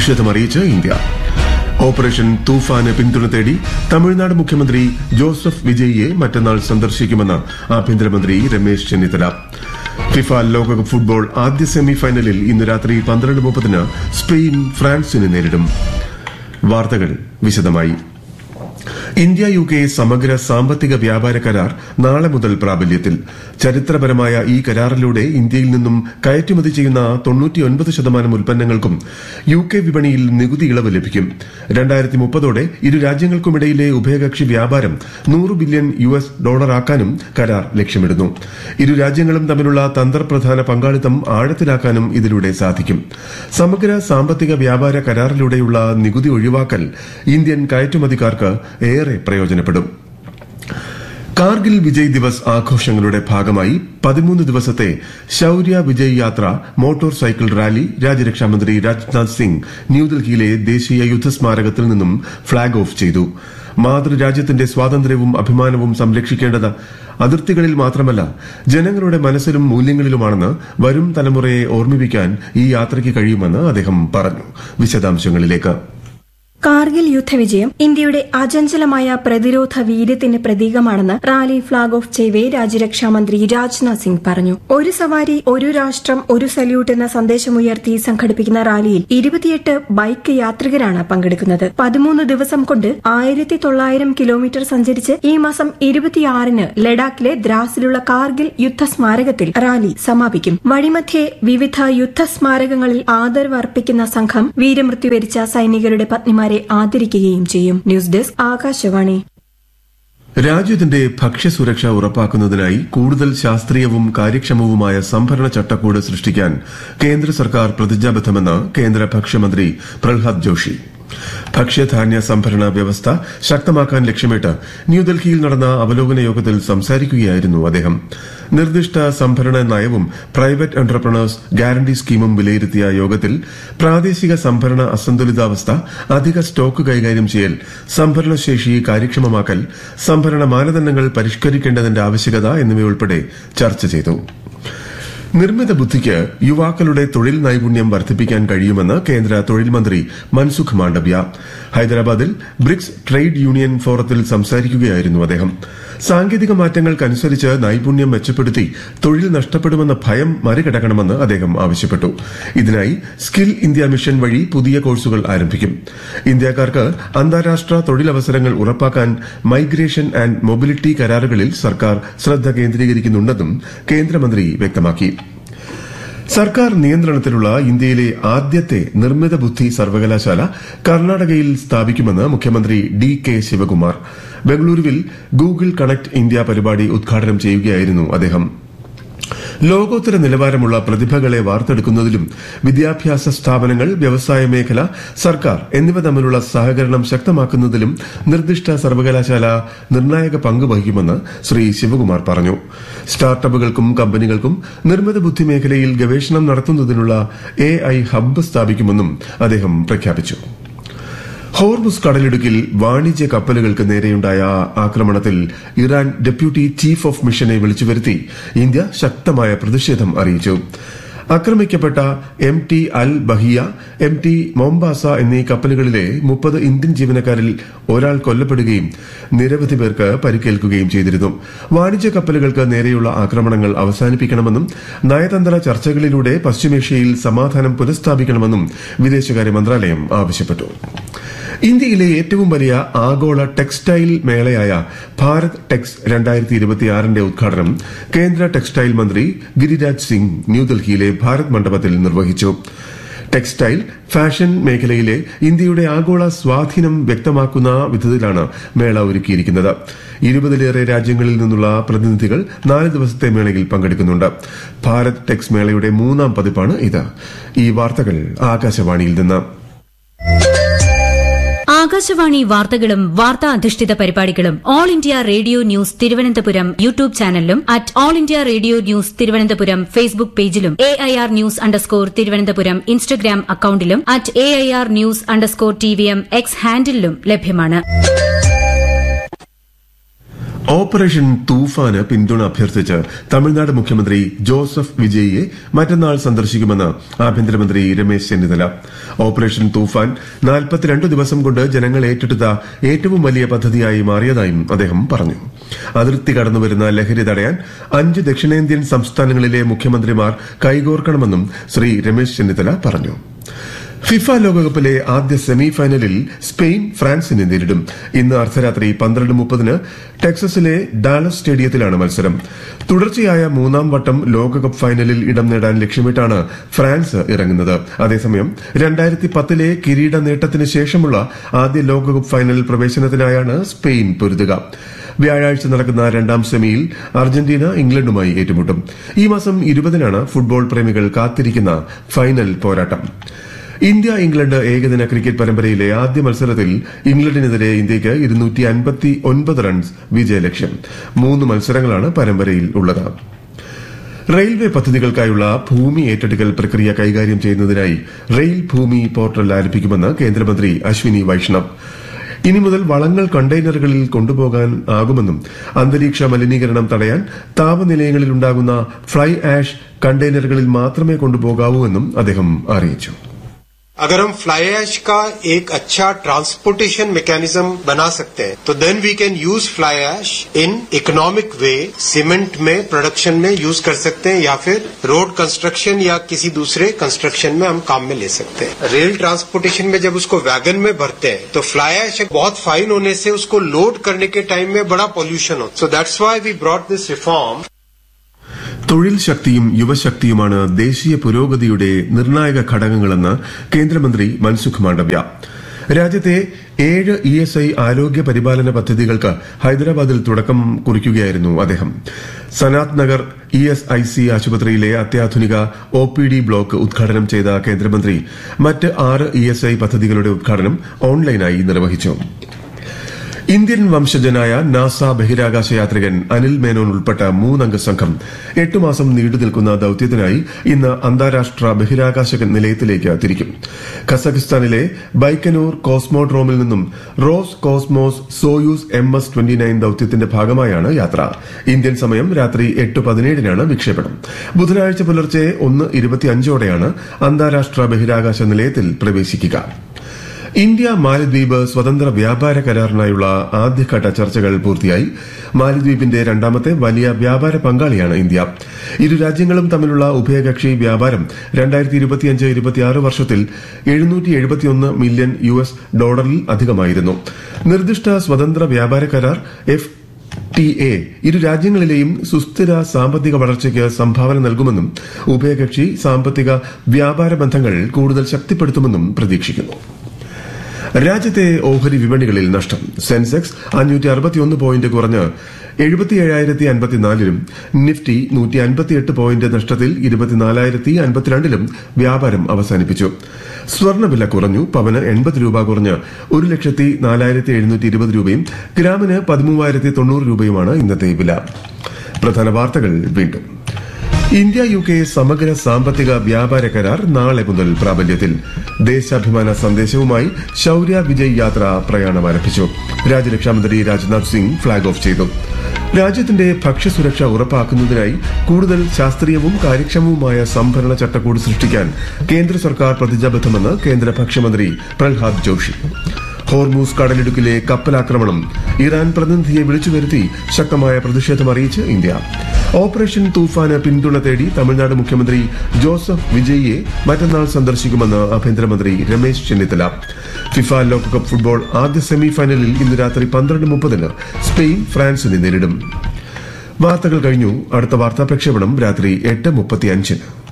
പ്രതിഷേധമറിയിച്ച് India. Operation തൂഫാന് പിന്തുണ തേടി തമിഴ്നാട് മുഖ്യമന്ത്രി ജോസഫ് വിജയിയെ മറ്റന്നാൾ സന്ദർശിക്കുമെന്ന് ആഭ്യന്തരമന്ത്രി രമേശ് ചെന്നിത്തല. ഫിഫ ലോകകപ്പ് ഫുട്ബോൾ ആദ്യ സെമിഫൈനലിൽ ഇന്ന് രാത്രി 12:30 സ്പെയിൻ ഫ്രാൻസിനെ നേരിടും. വാർത്തകൾ വിശദമായി. ഇന്ത്യ UK സമഗ്ര സാമ്പത്തിക വ്യാപാര കരാർ നാളെ മുതൽ പ്രാബല്യത്തിൽ. ചരിത്രപരമായ ഈ കരാറിലൂടെ ഇന്ത്യയിൽ നിന്നും കയറ്റുമതി ചെയ്യുന്ന 99% ഉൽപ്പന്നങ്ങൾക്കും UK വിപണിയിൽ നികുതി ഇളവ് ലഭിക്കും. 2030 ഇരു രാജ്യങ്ങൾക്കുമിടയിലെ ഉഭയകക്ഷി വ്യാപാരം $100 ബില്യൺ ആക്കാനും കരാർ ലക്ഷ്യമിടുന്നു. ഇരു രാജ്യങ്ങളും തമ്മിലുള്ള തന്ത്രപ്രധാന പങ്കാളിത്തം ആഴത്തിലാക്കാനും ഇതിലൂടെ സാധിക്കും. സമഗ്ര സാമ്പത്തിക വ്യാപാര കരാറിലൂടെയുള്ള നികുതി ഒഴിവാക്കൽ ഇന്ത്യൻ കയറ്റുമതിക്കാർക്ക് ഏറെ പ്രയോജനപ്പെടും. കാർഗിൽ വിജയ് ദിവസ് ആഘോഷങ്ങളുടെ ഭാഗമായി 13 ദിവസത്തെ ശൌര്യ വിജയ് യാത്ര മോട്ടോർ സൈക്കിൾ റാലി രാജ്യരക്ഷാമന്ത്രി രാജ്നാഥ് സിംഗ് ന്യൂഡൽഹിയിലെ ദേശീയ യുദ്ധസ്മാരകത്തിൽ നിന്നും ഫ്ളാഗ് ഓഫ് ചെയ്തു. മാതൃരാജ്യത്തിന്റെ സ്വാതന്ത്ര്യവും അഭിമാനവും സംരക്ഷിക്കേണ്ടത് അതിർത്തികളിൽ മാത്രമല്ല, ജനങ്ങളുടെ മനസ്സിലും മൂല്യങ്ങളിലുമാണെന്ന് വരും തലമുറയെ ഓർമ്മിപ്പിക്കാൻ ഈ യാത്രയ്ക്ക് കഴിയുമെന്ന് അദ്ദേഹം പറഞ്ഞു. വിശദാംശങ്ങളിലേക്ക്. കാർഗിൽ യുദ്ധവിജയം ഇന്ത്യയുടെ അചഞ്ചലമായ പ്രതിരോധ വീര്യത്തിന് പ്രതീകമാണെന്ന് റാലി ഫ്ളാഗ് ഓഫ് ചെയ്യവേ രാജ്യരക്ഷാമന്ത്രി രാജ്നാഥ് സിംഗ് പറഞ്ഞു. ഒരു സവാരി ഒരു രാഷ്ട്രം ഒരു സല്യൂട്ട് എന്ന സന്ദേശമുയർത്തി സംഘടിപ്പിക്കുന്ന റാലിയിൽ 28 ബൈക്ക് യാത്രികരാണ് പങ്കെടുക്കുന്നത്. 13 ദിവസം കൊണ്ട് 1900 കിലോമീറ്റർ സഞ്ചരിച്ച് ഈ മാസം 26-ന് ലഡാക്കിലെ ദ്രാസിലുള്ള കാർഗിൽ യുദ്ധസ്മാരകത്തിൽ റാലി സമാപിക്കും. വഴിമധ്യേ വിവിധ യുദ്ധസ്മാരകങ്ങളിൽ ആദരവ് അർപ്പിക്കുന്ന സംഘം വീരമൃത്യു വരിച്ച സൈനികരുടെ പത്നിമാരെ ആദരിക്കുകയും ചെയ്യും. News desk Akashvani. രാജ്യത്തിന്റെ ഭക്ഷ്യസുരക്ഷ ഉറപ്പാക്കുന്നതിനായി കൂടുതൽ ശാസ്ത്രീയവും കാര്യക്ഷമവുമായ സംഭരണ ചട്ടക്കൂട് സൃഷ്ടിക്കാൻ കേന്ദ്ര സർക്കാർ പ്രതിജ്ഞാബദ്ധമെന്ന് കേന്ദ്ര ഭക്ഷ്യമന്ത്രി പ്രഹ്ലാദ് ജോഷി. ഭക്ഷ്യധാന്യ സംഭരണ വ്യവസ്ഥ ശക്തമാക്കാൻ ലക്ഷ്യമിട്ട് ന്യൂഡൽഹിയിൽ നടന്ന അവലോകന യോഗത്തിൽ സംസാരിക്കുകയായിരുന്നു അദ്ദേഹം. നിർദ്ദിഷ്ട സംഭരണ നയവും പ്രൈവറ്റ് എന്റർപ്രണേഴ്സ് ഗ്യാരണ്ടി സ്കീമും വിലയിരുത്തിയ യോഗത്തിൽ പ്രാദേശിക സംഭരണ അസന്തുലിതാവസ്ഥ, അധിക സ്റ്റോക്ക് കൈകാര്യം ചെയ്യൽ, സംഭരണശേഷി കാര്യക്ഷമമാക്കൽ, സംഭരണ മാനദണ്ഡങ്ങൾ പരിഷ്കരിക്കേണ്ടതിന്റെ ആവശ്യകത എന്നിവയുൾപ്പെടെ ചർച്ച ചെയ്തു. നിർമ്മിത ബുദ്ധിക്ക് യുവാക്കളുടെ തൊഴിൽ നൈപുണ്യം വർദ്ധിപ്പിക്കാൻ കഴിയുമെന്ന് കേന്ദ്ര തൊഴിൽ മന്ത്രി മൻസുഖ് മാണ്ഡവ്യ. ഹൈദരാബാദിൽ ബ്രിക്സ് ട്രേഡ് യൂണിയൻ ഫോറത്തിൽ സംസാരിക്കുകയായിരുന്നു അദ്ദേഹം. സാങ്കേതിക മാറ്റങ്ങൾക്കനുസരിച്ച് നൈപുണ്യം മെച്ചപ്പെടുത്തി തൊഴിൽ നഷ്ടപ്പെടുമെന്ന ഭയം മറികടക്കണമെന്ന് അദ്ദേഹം ആവശ്യപ്പെട്ടു. ഇതിനായി സ്കിൽ ഇന്ത്യ മിഷൻ വഴി പുതിയ കോഴ്സുകൾ ആരംഭിക്കും. ഇന്ത്യക്കാർക്ക് അന്താരാഷ്ട്ര തൊഴിലവസരങ്ങൾ ഉറപ്പാക്കാൻ മൈഗ്രേഷൻ ആൻഡ് മൊബിലിറ്റി കരാറുകളിൽ സർക്കാർ ശ്രദ്ധ കേന്ദ്രീകരിക്കുന്നുണ്ടെന്നും കേന്ദ്രമന്ത്രി വ്യക്തമാക്കി. സർക്കാർ നിയന്ത്രണത്തിലുള്ള ഇന്ത്യയിലെ ആദ്യത്തെ നിർമ്മിത ബുദ്ധി സർവകലാശാല കർണാടകയിൽ സ്ഥാപിക്കുമെന്ന് മുഖ്യമന്ത്രി DK ശിവകുമാർ. ബംഗളൂരുവിൽ ഗൂഗിൾ കണക്ട് ഇന്ത്യ പരിപാടി ഉദ്ഘാടനം ചെയ്യുകയായിരുന്നു അദ്ദേഹം. ലോകോത്തര നിലവാരമുള്ള പ്രതിഭകളെ വാർത്തെടുക്കുന്നതിലും വിദ്യാഭ്യാസ സ്ഥാപനങ്ങൾ, വ്യവസായ മേഖല, സർക്കാർ എന്നിവ തമ്മിലുള്ള സഹകരണം ശക്തമാക്കുന്നതിലും നിർദ്ദിഷ്ട സർവകലാശാല നിർണായക പങ്ക് വഹിക്കുമെന്ന് ശ്രീ ശിവകുമാർ പറഞ്ഞു. സ്റ്റാർട്ടപ്പുകൾക്കും കമ്പനികൾക്കും നിർമ്മിത ബുദ്ധി മേഖലയിൽ ഗവേഷണം നടത്തുന്നതിനുള്ള AI ഹബ്ബ് സ്ഥാപിക്കുമെന്നും അദ്ദേഹം പ്രഖ്യാപിച്ചു. ഹോർമുസ് കടലിടുക്കിൽ വാണിജ്യ കപ്പലുകൾക്ക് നേരെയുണ്ടായ ആക്രമണത്തിൽ ഇറാൻ ഡെപ്യൂട്ടി ചീഫ് ഓഫ് മിഷനെ വിളിച്ചുവരുത്തി ഇന്ത്യ ശക്തമായ പ്രതിഷേധം അറിയിച്ചു. ആക്രമിക്കപ്പെട്ട MT അൽ ബഹിയ, MT മൊംബാസ എന്നീ കപ്പലുകളിലെ 30 ഇന്ത്യൻ ജീവനക്കാരിൽ ഒരാൾ കൊല്ലപ്പെടുകയും നിരവധി പേർക്ക് പരിക്കേൽക്കുകയും ചെയ്തിരുന്നു. വാണിജ്യ കപ്പലുകൾക്ക് നേരെയുള്ള ആക്രമണങ്ങൾ അവസാനിപ്പിക്കണമെന്നും നയതന്ത്ര ചർച്ചകളിലൂടെ പശ്ചിമേഷ്യയിൽ സമാധാനം പുനഃസ്ഥാപിക്കണമെന്നും വിദേശകാര്യ മന്ത്രാലയം ആവശ്യപ്പെട്ടു. ഇന്ത്യയിലെ ഏറ്റവും വലിയ ആഗോള ടെക്സ്റ്റൈൽ മേളയായ ഭാരത് ടെക്സ് 2026 ഉദ്ഘാടനം കേന്ദ്ര ടെക്സ്റ്റൈൽ മന്ത്രി ഗിരിരാജ് സിംഗ് ന്യൂഡൽഹിയിലെ ഭാരത് മണ്ഡപത്തിൽ നിർവഹിച്ചു. ടെക്സ്റ്റൈൽ, ഫാഷൻ മേഖലയിലെ ഇന്ത്യയുടെ ആഗോള സ്വാധീനം വ്യക്തമാക്കുന്ന വിധത്തിലാണ് മേള ഒരുക്കിയിരിക്കുന്നത്. 20-ലേറെ രാജ്യങ്ങളിൽ നിന്നുള്ള പ്രതിനിധികൾ 4 ദിവസത്തെ മേളയിൽ പങ്കെടുക്കുന്നുണ്ട്. ഭാരത് ടെക്സ് മേളയുടെ 3ാം പതിപ്പാണ് ഇത്. ഈ വാർത്തകൾ ആകാശവാണിയിൽ നിന്ന്. ആകാശവാണി വാർത്തകളും വാർത്താ അധിഷ്ഠിത പരിപാടികളും all India radio news Thiruvananthapuram YouTube ചാനലിലും all India radio news Thiruvananthapuram Facebook പേജിലും AIR ന്യൂസ് _തിരുവനന്തപുരം ഇൻസ്റ്റഗ്രാം അക്കൌണ്ടിലും AIR ന്യൂസ് _TVM X ഹാൻഡിലും ലഭ്യമാണ്. ഓപ്പറേഷൻ തൂഫാന് പിന്തുണ അഭ്യർത്ഥിച്ച് തമിഴ്നാട് മുഖ്യമന്ത്രി ജോസഫ് വിജയിയെ മറ്റന്നാൾ സന്ദർശിക്കുമെന്ന് ആഭ്യന്തരമന്ത്രി രമേശ് ചെന്നിത്തല. ഓപ്പറേഷൻ തൂഫാൻ 42 ദിവസം കൊണ്ട് ജനങ്ങൾ ഏറ്റെടുത്ത ഏറ്റവും വലിയ പദ്ധതിയായി മാറിയതായും അദ്ദേഹം പറഞ്ഞു. അതിർത്തി കടന്നുവരുന്ന ലഹരി തടയാൻ 5 ദക്ഷിണേന്ത്യൻ സംസ്ഥാനങ്ങളിലെ മുഖ്യമന്ത്രിമാർ കൈകോർക്കണമെന്നും ശ്രീ രമേശ് ചെന്നിത്തല പറഞ്ഞു. ഫിഫ ലോകകപ്പിലെ ആദ്യ സെമി ഫൈനലിൽ സ്പെയിൻ ഫ്രാൻസിനെ നേരിടും. ഇന്ന് അർദ്ധരാത്രി 12:30 ടെക്സസിലെ ഡാലസ് സ്റ്റേഡിയത്തിലാണ് മത്സരം. തുടർച്ചയായ 3-ാം വട്ടം ലോകകപ്പ് ഫൈനലിൽ ഇടം നേടാൻ ലക്ഷ്യമിട്ടാണ് ഫ്രാൻസ് ഇറങ്ങുന്നത്. അതേസമയം 2010 കിരീട നേട്ടത്തിന് ശേഷമുള്ള ആദ്യ ലോകകപ്പ് ഫൈനൽ പ്രവേശനത്തിനായാണ് സ്പെയിൻ പൊരുതുക. വ്യാഴാഴ്ച നടക്കുന്ന 2-ാം സെമിയിൽ അർജന്റീന ഇംഗ്ലണ്ടുമായി ഏറ്റുമുട്ടും. ഈ മാസം 20-നാണ് ഫുട്ബോൾ പ്രേമികൾ കാത്തിരിക്കുന്ന ഫൈനൽ പോരാട്ടം. ഇന്ത്യ ഇംഗ്ലണ്ട് ഏകദിന ക്രിക്കറ്റ് പരമ്പരയിലെ ആദ്യ മത്സരത്തിൽ ഇംഗ്ലണ്ടിനെതിരെ ഇന്ത്യയ്ക്ക് 259 റൺസ് വിജയലക്ഷ്യം. 3 മത്സരങ്ങളാണ് പരമ്പരയിൽ ഉള്ളത്. റെയിൽവേ പദ്ധതികൾക്കായുള്ള ഭൂമി ഏറ്റെടുക്കൽ പ്രക്രിയ കൈകാര്യം ചെയ്യുന്നതിനായി റെയിൽ ഭൂമി പോർട്ടൽ ആരംഭിക്കുമെന്ന് കേന്ദ്രമന്ത്രി അശ്വിനി വൈഷ്ണവ്. ഇനി മുതൽ വളങ്ങൾ കണ്ടെയ്നറുകളിൽ കൊണ്ടുപോകാനാകുമെന്നും അന്തരീക്ഷ മലിനീകരണം തടയാൻ താപനിലയങ്ങളിലുണ്ടാകുന്ന ഫ്ലൈ ആഷ് കണ്ടെയ്നറുകളിൽ മാത്രമേ കൊണ്ടുപോകാവൂവെന്നും അദ്ദേഹം അറിയിച്ചു. अगर हम फ्लाई ऐश का एक अच्छा ट्रांसपोर्टेशन मैकेनिज्म बना सकते हैं तो then we can use fly ash in economic way, cement में प्रोडक्शन में यूज कर सकते हैं या फिर रोड कंस्ट्रक्शन या किसी दूसरे कंस्ट्रक्शन में हम काम में ले सकते हैं. रेल ट्रांसपोर्टेशन में जब उसको वैगन में भरते हैं तो फ्लाई ऐश बहुत फाइन होने से उसको लोड करने के टाइम में बड़ा पॉल्यूशन हो. So that's why we brought this reform. തൊഴിൽ ശക്തിയും യുവശക്തിയുമാണ് ദേശീയ പുരോഗതിയുടെ നിർണായക ഘടകങ്ങളെന്ന് കേന്ദ്രമന്ത്രി മൻസുഖ് മാണ്ഡവ്യ. രാജ്യത്തെ 7 ESI ആരോഗ്യ പരിപാലന പദ്ധതികൾക്ക് ഹൈദരാബാദിൽ തുടക്കം കുറിക്കുകയായിരുന്നു അദ്ദേഹം. സനാത് നഗർ ESIC ആശുപത്രിയിലെ അത്യാധുനിക OPD ബ്ലോക്ക് ഉദ്ഘാടനം ചെയ്ത കേന്ദ്രമന്ത്രി മറ്റ് 6 ESI പദ്ധതികളുടെ ഉദ്ഘാടനം ഓൺലൈനായി നിർവഹിച്ചു. ഇന്ത്യൻ വംശജനായ നാസ ബഹിരാകാശ യാത്രികൻ അനിൽ മേനോൻ ഉൾപ്പെട്ട 3-അംഗ സംഘം 8 മാസം നീണ്ടുനിൽക്കുന്ന ദൌത്യത്തിനായി ഇന്ന് അന്താരാഷ്ട്ര ബഹിരാകാശ നിലയത്തിലേക്ക് തിരിക്കും. കസഖിസ്ഥാനിലെ ബൈക്കനൂർ കോസ്മോഡ്രോമിൽ നിന്നും റോസ് കോസ്മോസ് സോയൂസ് MS-29 ദൌത്യത്തിന്റെ ഭാഗമായാണ് യാത്ര. ഇന്ത്യൻ സമയം രാത്രി 8:17-നാണ് വിക്ഷേപണം. ബുധനാഴ്ച പുലർച്ചെ 1:25-ഓടെയാണ് അന്താരാഷ്ട്ര ബഹിരാകാശ നിലയത്തിൽ പ്രവേശിക്കുക. ഇന്ത്യ മാലദ്വീപ് സ്വതന്ത്ര വ്യാപാര കരാറിനായുള്ള ആദ്യഘട്ട ചർച്ചകൾ പൂർത്തിയായി. മാലദ്വീപിന്റെ 2ാമത്തെ വലിയ വ്യാപാര പങ്കാളിയാണ് ഇന്ത്യ. ഇരു രാജ്യങ്ങളും തമ്മിലുള്ള ഉഭയകക്ഷി വ്യാപാരം 2025-26 വർഷത്തിൽ $771 മില്യൺ അധികമായിരുന്നു. നിർദ്ദിഷ്ട സ്വതന്ത്ര വ്യാപാര കരാർ FTA ഇരു രാജ്യങ്ങളിലെയും സുസ്ഥിര സാമ്പത്തിക വളർച്ചയ്ക്ക് സംഭാവന നൽകുമെന്നും ഉഭയകക്ഷി സാമ്പത്തിക വ്യാപാര ബന്ധങ്ങൾ കൂടുതൽ ശക്തിപ്പെടുത്തുമെന്നും പ്രതീക്ഷിക്കുന്നു. രാജ്യത്തെ ഓഹരി വിപണികളിൽ നഷ്ടം. സെൻസെക്സ് 561 പോയിന്റ് കുറഞ്ഞ് 77,054-ലും നിഫ്റ്റി 158 പോയിന്റ് നഷ്ടത്തിൽ 24,052-ലും വ്യാപാരം അവസാനിപ്പിച്ചു. സ്വർണ്ണവില കുറഞ്ഞു. പവന് 80 രൂപ കുറഞ്ഞ് 1,04,720 രൂപയും ഗ്രാമിന് 13,090 രൂപയുമാണ് ഇന്നത്തെ വില. പ്രധാന വാർത്തകൾ വീണ്ടും. ഇന്ത്യ UK സമഗ്ര സാമ്പത്തിക വ്യാപാര കരാർ നാളെ മുതൽ പ്രാബല്യത്തിൽ. ദേശാഭിമാന സന്ദേശവുമായി ശൌര്യ വിജയ് യാത്ര പ്രയാണം ആരംഭിച്ചു. രാജ്യരക്ഷാമന്ത്രി രാജ്നാഥ് സിംഗ് ഫ്ളാഗ് ഓഫ് ചെയ്തു. രാജ്യത്തിന്റെ ഭക്ഷ്യസുരക്ഷ ഉറപ്പാക്കുന്നതിനായി കൂടുതൽ ശാസ്ത്രീയവും കാര്യക്ഷമവുമായ സംഭരണ ചട്ടക്കൂട് സൃഷ്ടിക്കാൻ കേന്ദ്ര സർക്കാർ പ്രതിജ്ഞാബദ്ധമെന്ന് കേന്ദ്ര ഭക്ഷ്യമന്ത്രി പ്രഹ്ലാദ് ജോഷി. ഹോർമൂസ് കടലിടുക്കിലെ കപ്പലാക്രമണം. ഇറാൻ പ്രതിനിധിയെ വിളിച്ചുവരുത്തി ശക്തമായ പ്രതിഷേധം അറിയിച്ച് ഇന്ത്യ. ഓപ്പറേഷൻ തൂഫാന് പിന്തുണ തേടി തമിഴ്നാട് മുഖ്യമന്ത്രി ജോസഫ് വിജയിയെ മറ്റന്നാൾ സന്ദർശിക്കുമെന്ന് ആഭ്യന്തരമന്ത്രി രമേശ് ചെന്നിത്തല. ഫിഫ ലോകകപ്പ് ഫുട്ബോൾ ആദ്യ സെമി ഫൈനലിൽ ഇന്ന് രാത്രി 12:30 സ്പെയിൻ ഫ്രാൻസിനെ നേരിടും. വാർത്തകൾ കഴിഞ്ഞു. അടുത്ത വാർത്താ പ്രക്ഷേപണം രാത്രി 8:35.